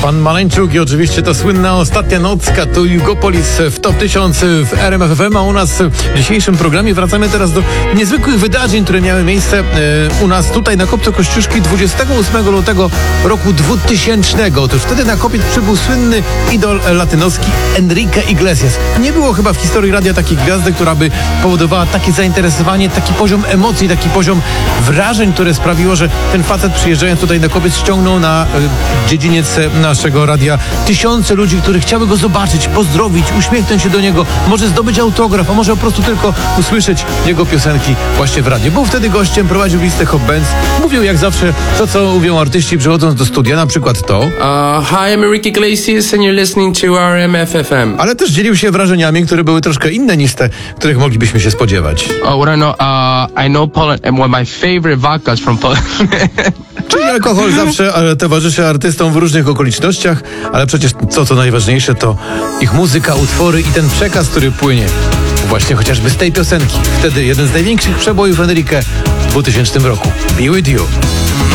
Pan Maleńczuk i oczywiście ta słynna Ostatnia Nocka to Jugopolis w Top 1000 w RMF FM, a u nas w dzisiejszym programie wracamy teraz do niezwykłych wydarzeń, które miały miejsce u nas tutaj na Kopcu Kościuszki 28 lutego roku 2000. Otóż wtedy na kopiec przybył słynny idol latynoski Enrique Iglesias. Nie było chyba w historii radia takiej gwiazdy, która by powodowała takie zainteresowanie, taki poziom emocji, taki poziom wrażeń, które sprawiło, że ten facet przyjeżdżając tutaj na kopiec ściągnął na dziedziniec naszego radia tysiące ludzi, którzy chciały go zobaczyć, pozdrowić, uśmiechnąć się do niego, może zdobyć autograf, a może po prostu tylko usłyszeć jego piosenki właśnie w radiu. Był wtedy gościem, prowadził listę Hot Bands, mówił jak zawsze to, co mówią artyści przychodząc do studia, na przykład to. Hi, I'm Enrique Iglesias and you're listening to RMF FM. Ale też dzielił się wrażeniami, które były troszkę inne niż te, których moglibyśmy się spodziewać. What I know Poland and one of my favorite vodkas from Poland. Czyli alkohol zawsze towarzyszy artystom w różnych okolicznościach, ale przecież co najważniejsze to ich muzyka, utwory i ten przekaz, który płynie właśnie chociażby z tej piosenki. Wtedy jeden z największych przebojów Enrique w 2000 roku. Be With You.